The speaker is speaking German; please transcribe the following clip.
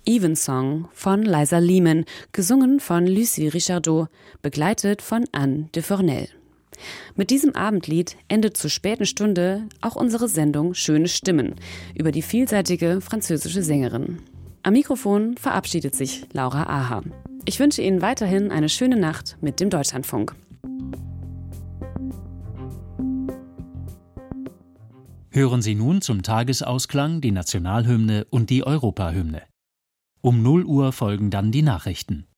Evensong von Liza Lehman, gesungen von Lucie Richardot, begleitet von Anne de Fornel. Mit diesem Abendlied endet zur späten Stunde auch unsere Sendung Schöne Stimmen über die vielseitige französische Sängerin. Am Mikrofon verabschiedet sich Laura Aha. Ich wünsche Ihnen weiterhin eine schöne Nacht mit dem Deutschlandfunk. Hören Sie nun zum Tagesausklang die Nationalhymne und die Europahymne. Um 0 Uhr folgen dann die Nachrichten.